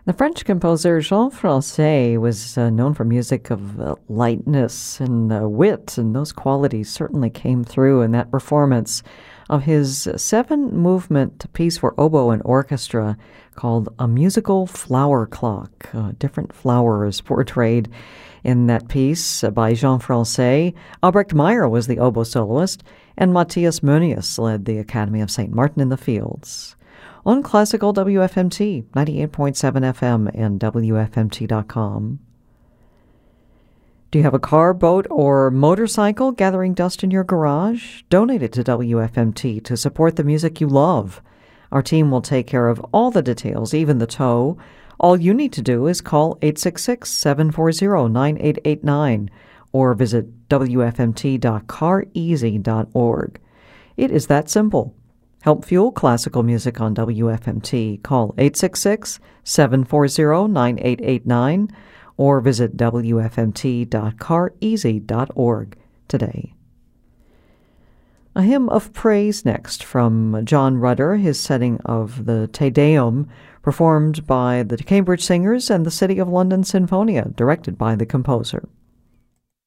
The French composer Jean Francais was known for music of lightness and wit, and those qualities certainly came through in that performance of his seven-movement piece for oboe and orchestra called A Musical Flower Clock. Different flowers portrayed in that piece by Jean Francais. Albrecht Meyer was the oboe soloist, and Matthias Mönius led the Academy of St. Martin in the Fields. On Classical WFMT, 98.7 FM and WFMT.com. Do you have a car, boat, or motorcycle gathering dust in your garage? Donate it to WFMT to support the music you love. Our team will take care of all the details, even the tow. All you need to do is call 866-740-9889 or visit wfmt.careasy.org. It is that simple. Help fuel classical music on WFMT. Call 866-740-9889 or visit wfmt.careasy.org today. A hymn of praise next from John Rudder, his setting of the Te Deum, performed by the Cambridge Singers and the City of London Sinfonia, directed by the composer.